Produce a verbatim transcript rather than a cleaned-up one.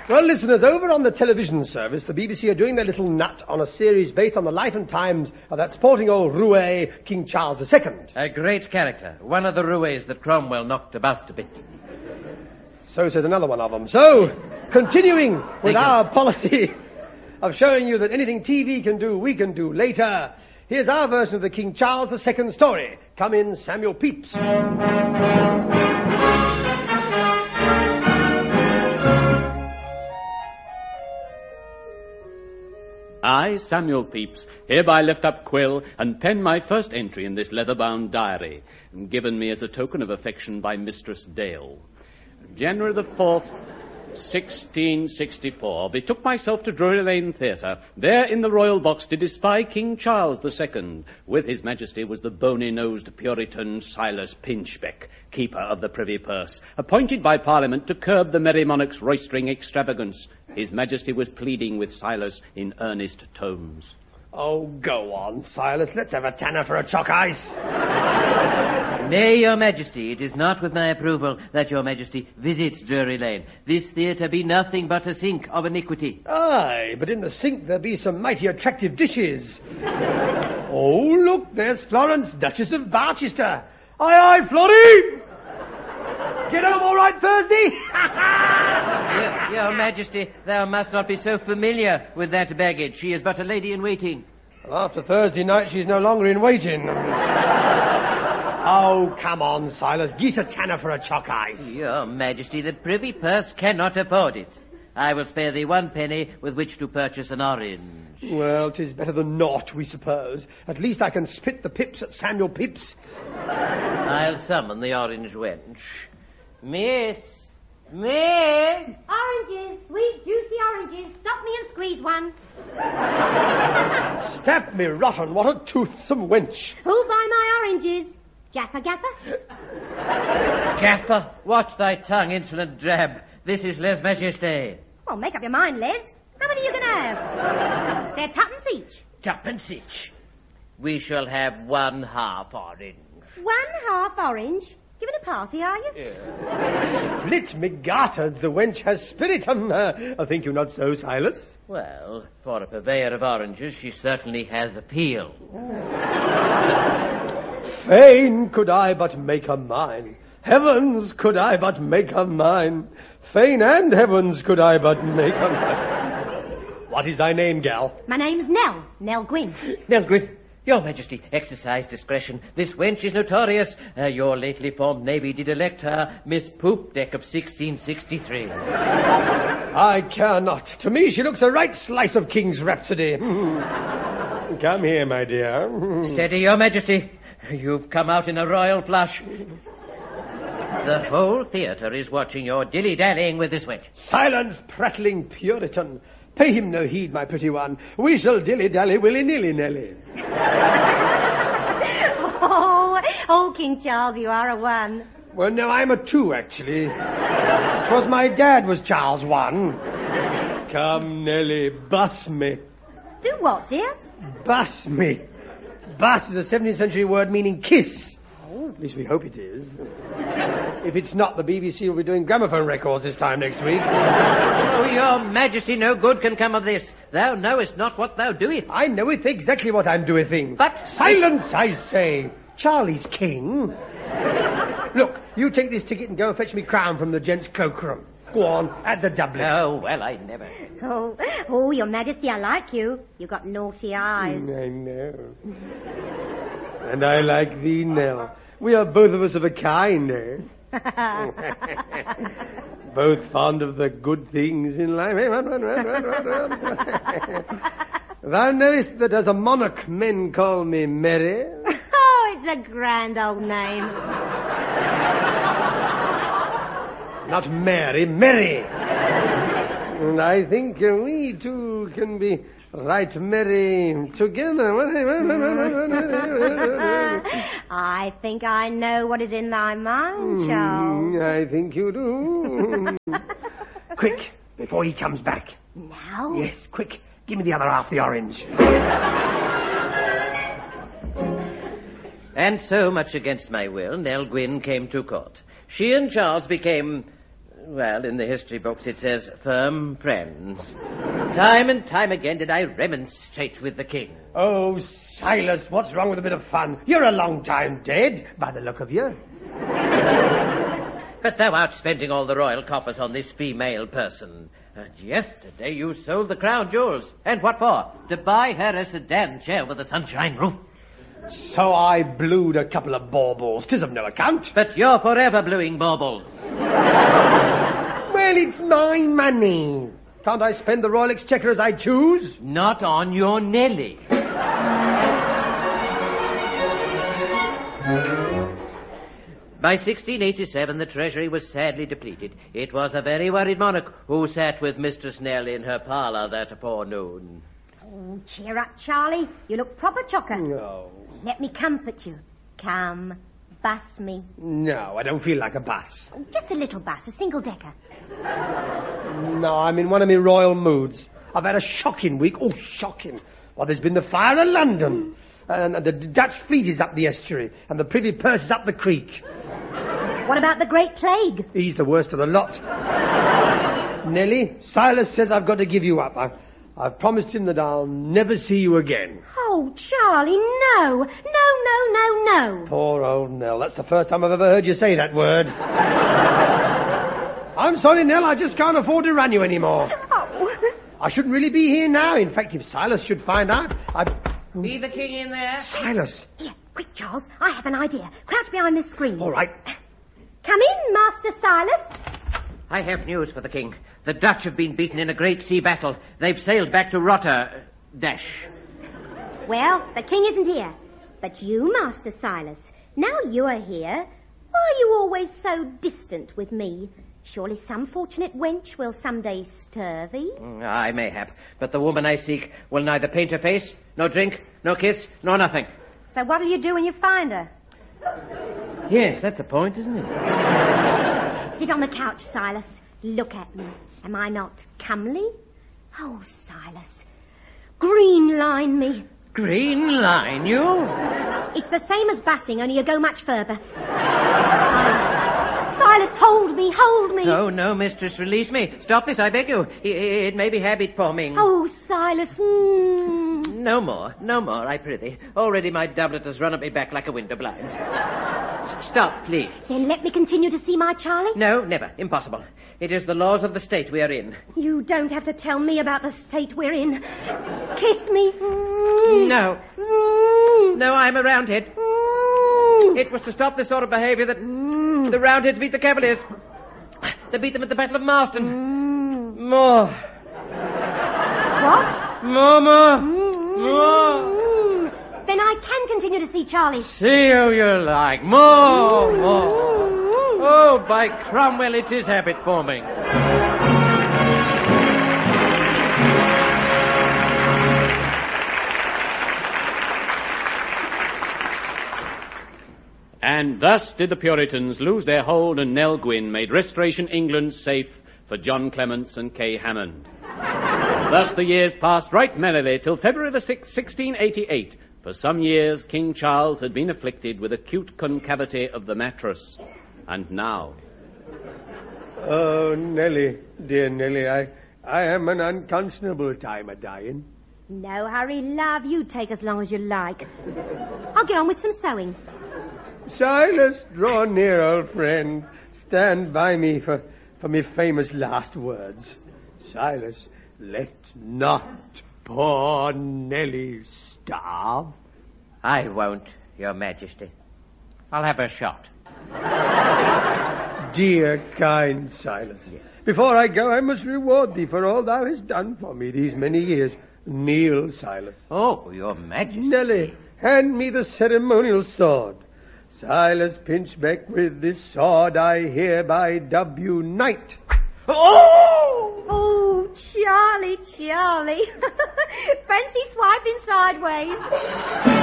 Well, listeners, over on the television service, the B B C are doing their little nut on a series based on the life and times of that sporting old roue, King Charles the Second. A great character. One of the roues that Cromwell knocked about a bit. So says another one of them. So, continuing with Thank our you. policy of showing you that anything T V can do, we can do later, here's our version of the King Charles the Second story. Come in, Samuel Pepys. I, Samuel Pepys, hereby lift up quill and pen my first entry in this leather-bound diary, given me as a token of affection by Mistress Dale. January the fourth, sixteen sixty-four, betook myself to Drury Lane Theatre. There in the royal box did espy King Charles the Second. With his majesty was the bony-nosed Puritan Silas Pinchbeck, keeper of the Privy Purse, appointed by Parliament to curb the merry monarch's roistering extravagance. His majesty was pleading with Silas in earnest tones. Oh, go on, Silas. Let's have a tanner for a choc ice. Nay, your majesty, it is not with my approval that your majesty visits Drury Lane. This theatre be nothing but a sink of iniquity. Aye, but in the sink there be some mighty attractive dishes. Oh, look, there's Florence, Duchess of Barchester. Aye, aye, Florrie! Get home all right Thursday? Your, your majesty, thou must not be so familiar with that baggage. She is but a lady in waiting. Well, after Thursday night, she's no longer in waiting. Oh, come on, Silas. Geese a tanner for a choc ice. Your majesty, the Privy Purse cannot afford it. I will spare thee one penny with which to purchase an orange. Well, 'tis better than naught, we suppose. At least I can spit the pips at Samuel Pepys. I'll summon the orange wench. Miss! Miss! Oranges, sweet, juicy oranges. Stop me and squeeze one. Stab me rotten, what a toothsome wench. Who'll buy my oranges? Jaffa Gaffer? Gaffer, watch thy tongue, insolent drab. This is Les Majesté. Well, make up your mind, Les. How many are you going to have? They're tuppence each. Tuppence each. We shall have one half orange. One half orange? Giving a party, are you? Yeah. Split me garters, the wench has spiritum. Uh, think you not so, Silas? Well, for a purveyor of oranges, she certainly has appeal. Fain could I but make her mine. Heavens, could I but make her mine. Fain and heavens could I but make her mine. What is thy name, gal? My name's Nell. Nell Gwyn. Nell Gwyn, your majesty, exercise discretion. This wench is notorious. Uh, your lately formed navy did elect her Miss Poop Deck of sixteen sixty-three. I care not. To me she looks a right slice of King's Rhapsody. Come here, my dear. Steady, your majesty. You've come out in a royal flush. The whole theatre is watching your dilly-dallying with this wench. Silence, prattling Puritan. Pay him no heed, my pretty one. We shall dilly-dally willy-nilly-nelly. Oh, oh, King Charles, you are a one. Well, no, I'm a two, actually. 'Twas my dad was Charles one. Come, Nelly, buss me. Do what, dear? Buss me. Buss is a seventeenth century word meaning kiss. Oh, at least we hope it is. If it's not, the B B C will be doing gramophone records this time next week. Oh, your majesty, no good can come of this. Thou knowest not what thou doest. I knoweth exactly what I'm doing. But... Silence, I say. Charlie's king. Look, you take this ticket and go and fetch me crown from the gents' cloakroom. Go on, add the doublet. Oh, well, I never... Oh, oh, your majesty, I like you. You've got naughty eyes. I know. And I like thee, Nell. We are both of us of a kind, eh? Both fond of the good things in life. Thou knowest that as a monarch men call me Mary. Oh, it's a grand old name. Not Mary, Mary. And I think uh, we two can be right merry together. I think I know what is in thy mind, Charles. Mm, I think you do. Quick, before he comes back. Now? Yes, quick. Give me the other half, the orange. And so, much against my will, Nell Gwyn came to court. She and Charles became... Well, in the history books it says firm friends. Time and time again did I remonstrate with the king. Oh, Silas, what's wrong with a bit of fun? You're a long time dead, by the look of you. But thou art spending all the royal coffers on this female person. And yesterday you sold the crown jewels. And what for? To buy her a sedan chair with a sunshine roof. So I blued a couple of baubles. 'Tis of no account. But you're forever bluing baubles. Well, it's my money. Can't I spend the royal exchequer as I choose? Not on your Nelly. By sixteen eighty-seven, the treasury was sadly depleted. It was a very worried monarch who sat with Mistress Nelly in her parlour that forenoon. Oh, cheer up, Charlie. You look proper chocker. No. Let me comfort you. Come, bus me. No, I don't feel like a bus. Oh, just a little bus, a single-decker. No, I'm in one of my royal moods. I've had a shocking week. Oh, shocking. Well, there's been the fire of London. And the Dutch fleet is up the estuary. And the Privy Purse is up the creek. What about the Great Plague? He's the worst of the lot. Nelly, Silas says I've got to give you up. I, I've promised him that I'll never see you again. Oh, Charlie, no. No, no, no, no. Poor old Nell. That's the first time I've ever heard you say that word. I'm sorry, Nell. I just can't afford to run you anymore. Oh. I shouldn't really be here now. In fact, if Silas should find out, I'd... Be the king in there? Silas. Here, quick, Charles. I have an idea. Crouch behind this screen. All right. Come in, Master Silas. I have news for the king. The Dutch have been beaten in a great sea battle. They've sailed back to Rotter... Dash. Well, the king isn't here. But you, Master Silas, now you are here, why are you always so distant with me? Surely some fortunate wench will someday stir thee. I mayhap, but the woman I seek will neither paint her face, nor drink, nor kiss, nor nothing. So what'll you do when you find her? Yes, that's a point, isn't it? Sit on the couch, Silas. Look at me. Am I not comely? Oh, Silas. Green line me. Green line you? It's the same as bussing, only you go much further. Silas. Silas, hold me, hold me. No, no, mistress, release me. Stop this, I beg you. It, it may be habit-forming. Oh, Silas. Mm. No more, no more, I prithee. Already my doublet has run up me back like a window blind. S- Stop, please. Then let me continue to see my Charlie. No, never. Impossible. It is the laws of the state we are in. You don't have to tell me about the state we're in. Kiss me. Mm. No. Mm. No, I'm a Roundhead. Mm. It was to stop this sort of behaviour that Mm. the Roundheads beat the Cavaliers. They beat them at the Battle of Marston. Mm. More. What? More, more. Mm. More. Mm. Then I can continue to see Charlie. See who you like. More, more. Mm. Oh, by Cromwell, it is habit-forming. And thus did the Puritans lose their hold, and Nell Gwynn made Restoration England safe for John Clements and Kay Hammond. Thus the years passed right merrily till February the sixth, sixteen eighty-eight. For some years, King Charles had been afflicted with acute concavity of the mattress. And now... Oh, Nelly, dear Nelly, I, I am an unconscionable time a dying. No hurry, love. You take as long as you like. I'll get on with some sewing. Silas, draw near, old friend. Stand by me for, for me famous last words. Silas, let not poor Nelly starve. I won't, Your Majesty. I'll have her shot. Dear, kind Silas, before I go, I must reward thee for all thou hast done for me these many years. Kneel, Silas. Oh, Your Majesty. Nelly, hand me the ceremonial sword. Silas Pinchbeck, with this sword I hereby dub you knight. Oh! Oh, Charlie, Charlie. Fancy swiping sideways.